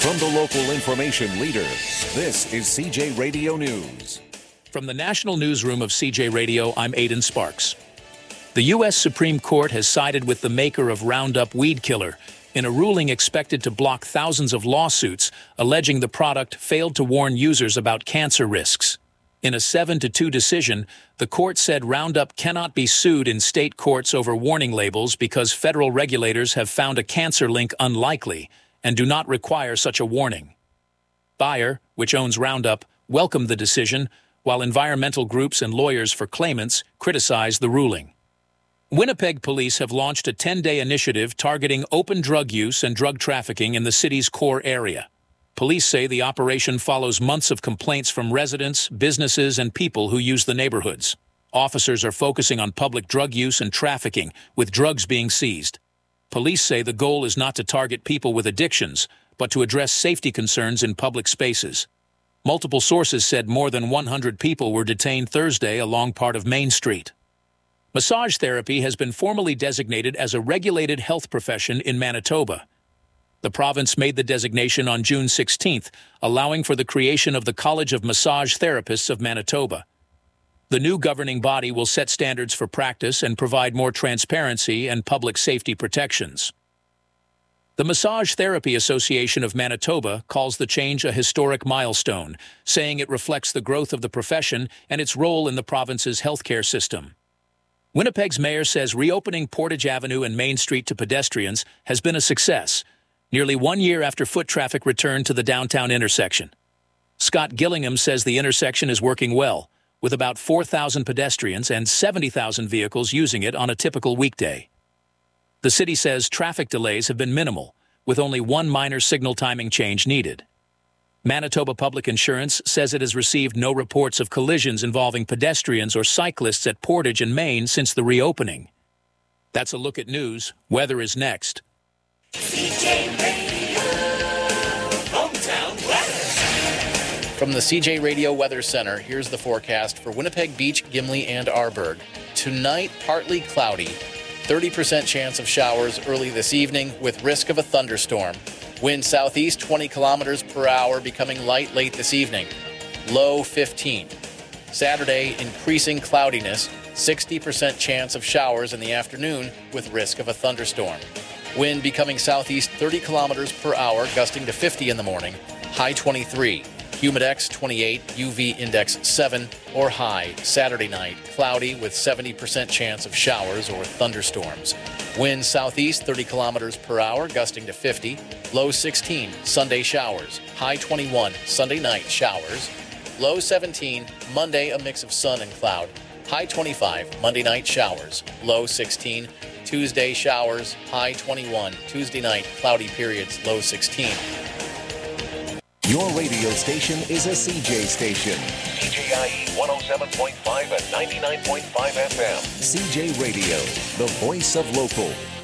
From the local information leader, this is CJ Radio News. From the National Newsroom of CJ Radio, I'm Aidan Sparks. The U.S. Supreme Court has sided with the maker of Roundup weed killer in a ruling expected to block thousands of lawsuits alleging the product failed to warn users about cancer risks. In a 7-2 decision, the court said Roundup cannot be sued in state courts over warning labels because federal regulators have found a cancer link unlikely and do not require such a warning. Bayer, which owns Roundup, welcomed the decision, while environmental groups and lawyers for claimants criticized the ruling. Winnipeg police have launched a 10-day initiative targeting open drug use and drug trafficking in the city's core area. Police say the operation follows months of complaints from residents, businesses, and people who use the neighborhoods. Officers are focusing on public drug use and trafficking, with drugs being seized. Police say the goal is not to target people with addictions, but to address safety concerns in public spaces. Multiple sources said more than 100 people were detained Thursday along part of Main Street. Massage therapy has been formally designated as a regulated health profession in Manitoba. The province made the designation on June 16th, allowing for the creation of the College of Massage Therapists of Manitoba. The new governing body will set standards for practice and provide more transparency and public safety protections. The Massage Therapy Association of Manitoba calls the change a historic milestone, saying it reflects the growth of the profession and its role in the province's healthcare system. Winnipeg's mayor says reopening Portage Avenue and Main Street to pedestrians has been a success, nearly 1 year after foot traffic returned to the downtown intersection. Scott Gillingham says the intersection is working well, with about 4,000 pedestrians and 70,000 vehicles using it on a typical weekday. The city says traffic delays have been minimal, with only one minor signal timing change needed. Manitoba Public Insurance says it has received no reports of collisions involving pedestrians or cyclists at Portage and Main since the reopening. That's a look at news. Weather is next. CJ Radio, hometown weather. From the CJ Radio Weather Center, here's the forecast for Winnipeg Beach, Gimli, and Arborg. Tonight, partly cloudy. 30% chance of showers early this evening with risk of a thunderstorm. Wind southeast 20 kilometers per hour, becoming light late this evening. Low 15. Saturday, increasing cloudiness. 60% chance of showers in the afternoon with risk of a thunderstorm. Wind becoming southeast 30 kilometers per hour, gusting to 50 in the morning. High 23. Humidex 28, UV index 7 or high. Saturday night, cloudy with 70% chance of showers or thunderstorms. Wind southeast 30 kilometers per hour, gusting to 50. Low 16, Sunday showers. High 21, Sunday night showers. Low 17, Monday a mix of sun and cloud. High 25, Monday night showers. Low 16, Tuesday showers. High 21, Tuesday night cloudy periods. Low 16. Your radio station is a CJ station. CJIE 107.5 and 99.5 FM. CJ Radio, the voice of local.